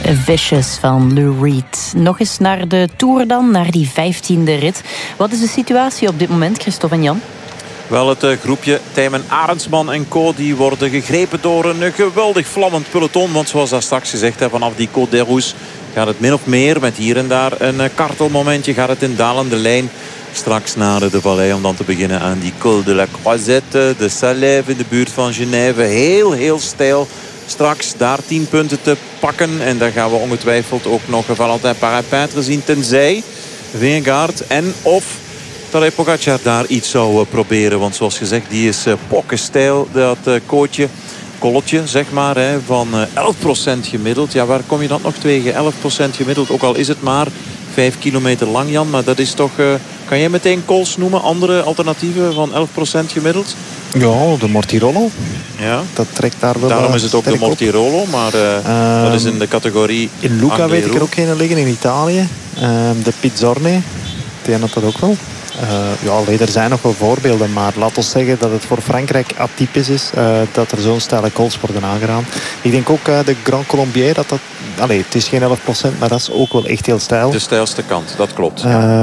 Vicious van Lou Reed. Nog eens naar de Tour dan, naar die 15e rit. Wat is de situatie op dit moment, Christophe en Jan? Wel, het groepje Tijmen Arendsman en co. die worden gegrepen door een geweldig vlammend peloton. Want zoals daar straks gezegd, vanaf die Côte d'Erous gaat het min of meer met hier en daar een kartelmomentje. Gaat het in dalende lijn straks naar de vallei om dan te beginnen aan die Col de la Croisette. De Salève in de buurt van Genève. Heel, heel steil. Straks daar 10 punten te pakken. En daar gaan we ongetwijfeld ook nog Valentin Parapintre zien. Tenzij Vingegaard en of Tadej Pogacar daar iets zou proberen. Want zoals gezegd, die is pokkensteil. Dat kolletje, zeg maar, van 11% gemiddeld. Ja, waar kom je dat nog tegen? 11% gemiddeld, ook al is het maar 5 kilometer lang, Jan. Maar dat is toch... kan jij meteen calls noemen? Andere alternatieven van 11% gemiddeld? Ja, de Mortirolo. Ja. Dat trekt daar wel. Daarom is het ook de Mortirolo, maar dat is in de categorie... In Luca weet ik er ook een liggen, in Italië. De Pizzorne, die had dat ook wel. Er zijn nog wel voorbeelden, maar laat ons zeggen dat het voor Frankrijk atypisch is dat er zo'n steile calls worden aangeraan. Ik denk ook de Grand Colombier het is geen 11%, maar dat is ook wel echt heel steil. De steilste kant, dat klopt.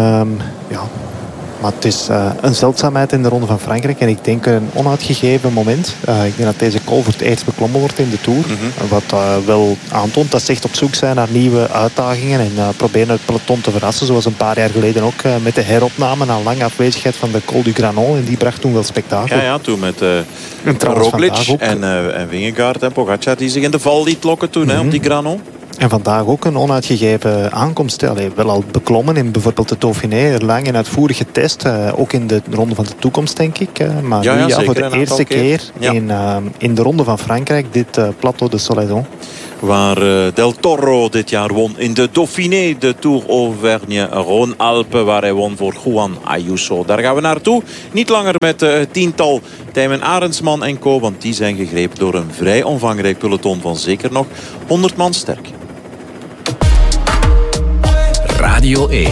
Maar het is een zeldzaamheid in de Ronde van Frankrijk. En ik denk een onuitgegeven moment. Ik denk dat deze col voor het eerst beklommen wordt in de Tour. Wat wel aantoont dat ze echt op zoek zijn naar nieuwe uitdagingen. En proberen het peloton te verrassen. Zoals een paar jaar geleden ook met de heropname na lange afwezigheid van de Col du Granon. En die bracht toen wel spektakel. Ja, toen met Roglic en Vingegaard en Pogacar die zich in de val liet lokken toen op die Granon. En vandaag ook een onuitgegeven aankomst. Wel al beklommen in bijvoorbeeld de Dauphiné. Lang en uitvoerig getest. Ook in de Ronde van de Toekomst, denk ik. Maar nu voor de eerste keer in de Ronde van Frankrijk. Dit Plateau de Soledad. Waar Del Toro dit jaar won in de Dauphiné. De Tour Auvergne-Rhône-Alpes. Waar hij won voor Juan Ayuso. Daar gaan we naartoe. Niet langer met het tiental Tijmen Arendsman en co. Want die zijn gegrepen door een vrij omvangrijk peloton van zeker nog 100 man sterk. Radio 1.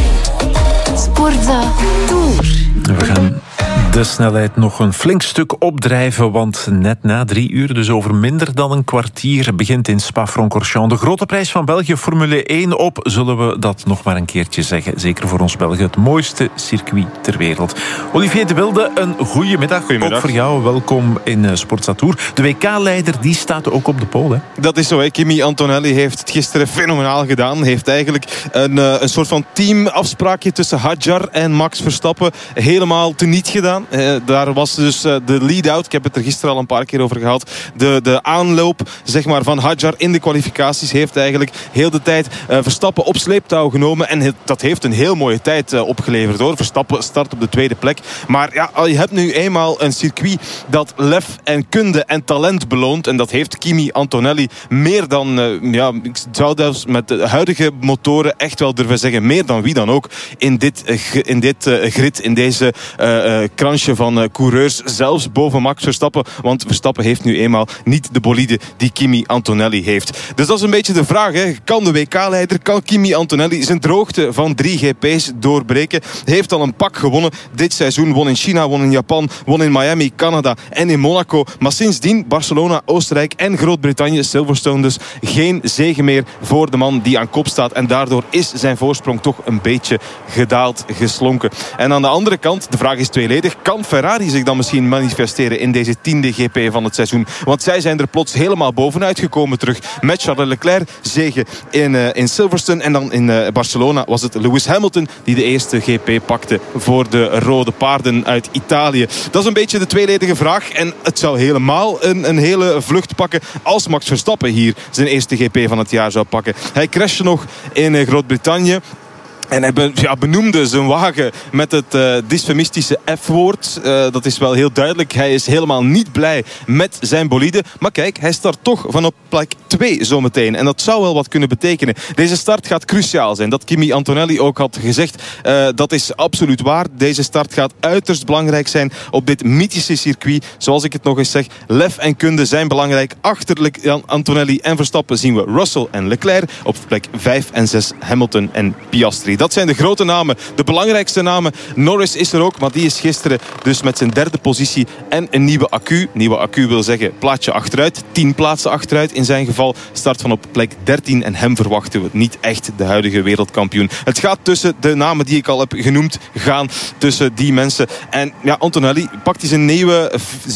Sportza Tour. We gaan de snelheid nog een flink stuk opdrijven, want net na 3 uur, dus over minder dan een kwartier, begint in Spa-Francorchamps de grote prijs van België, Formule 1 op. Zullen we dat nog maar een keertje zeggen. Zeker voor ons België, het mooiste circuit ter wereld. Olivier de Wilde, een goede middag. Ook voor jou, welkom in Sportza Tour. De WK-leider, die staat ook op de pole. Dat is zo, hè. Kimi Antonelli heeft het gisteren fenomenaal gedaan. Heeft eigenlijk een soort van teamafspraakje tussen Hadjar en Max Verstappen helemaal teniet gedaan. Daar was dus de lead-out. Ik heb het er gisteren al een paar keer over gehad. De aanloop, zeg maar, van Hadjar in de kwalificaties heeft eigenlijk heel de tijd Verstappen op sleeptouw genomen. En dat heeft een heel mooie tijd opgeleverd, hoor. Verstappen start op de 2e plek. Maar ja, je hebt nu eenmaal een circuit dat lef en kunde en talent beloont. En dat heeft Kimi Antonelli meer dan... ik zou zelfs met de huidige motoren echt wel durven zeggen, meer dan wie dan ook in dit grid, in deze kransje van coureurs, zelfs boven Max Verstappen. Want Verstappen heeft nu eenmaal niet de bolide die Kimi Antonelli heeft. Dus dat is een beetje de vraag, hè. Kan de WK-leider, kan Kimi Antonelli zijn droogte van 3 GP's doorbreken? Hij heeft al een pak gewonnen dit seizoen. Won in China, won in Japan, won in Miami, Canada en in Monaco. Maar sindsdien Barcelona, Oostenrijk en Groot-Brittannië, Silverstone dus, geen zege meer voor de man die aan kop staat. En daardoor is zijn voorsprong toch een beetje gedaald, geslonken. En aan de andere kant, de vraag is tweeledig, kan Ferrari zich dan misschien manifesteren in deze 10e GP van het seizoen? Want zij zijn er plots helemaal bovenuit gekomen terug. Met Charles Leclerc, zege in Silverstone. En dan in Barcelona was het Lewis Hamilton die de eerste GP pakte voor de rode paarden uit Italië. Dat is een beetje de tweeledige vraag. En het zou helemaal een hele vlucht pakken als Max Verstappen hier zijn eerste GP van het jaar zou pakken. Hij crashte nog in Groot-Brittannië. En hij benoemde zijn wagen met het dysfemistische F-woord. Dat is wel heel duidelijk. Hij is helemaal niet blij met zijn bolide. Maar kijk, hij start toch van op plek 2 zometeen. En dat zou wel wat kunnen betekenen. Deze start gaat cruciaal zijn. Dat Kimi Antonelli ook had gezegd. Dat is absoluut waar. Deze start gaat uiterst belangrijk zijn op dit mythische circuit. Zoals ik het nog eens zeg. Lef en kunde zijn belangrijk. Achter Antonelli en Verstappen zien we Russell en Leclerc. Op plek 5 en 6 Hamilton en Piastri. Dat zijn de grote namen, de belangrijkste namen. Norris is er ook, maar die is gisteren dus met zijn 3e positie en een nieuwe accu. Nieuwe accu wil zeggen plaatsje achteruit, 10 plaatsen achteruit in zijn geval. geval start van op plek 13 en hem verwachten we niet echt de huidige wereldkampioen. Het gaat tussen de namen die ik al heb genoemd gaan, tussen die mensen. En ja, Antonelli pakt hij zijn nieuwe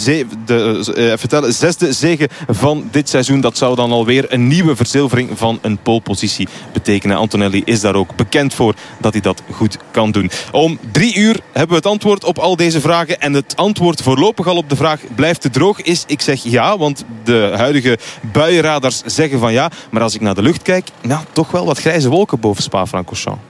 zesde zege van dit seizoen. Dat zou dan alweer een nieuwe verzilvering van een polepositie betekenen. Antonelli is daar ook bekend voor dat hij dat goed kan doen. Om 3 uur hebben we het antwoord op al deze vragen. En het antwoord voorlopig al op de vraag blijft het droog is, ik zeg ja, want de huidige buienradars zeggen van ja. Maar als ik naar de lucht kijk, nou, toch wel wat grijze wolken boven Spa-Francorchamps.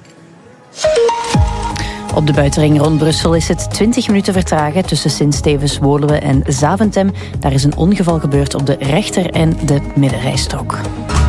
Op de buitenring rond Brussel is het 20 minuten vertragen tussen Sint-Stevens, Woluwe en Zaventem. Daar is een ongeval gebeurd op de rechter- en de middenrijstrook.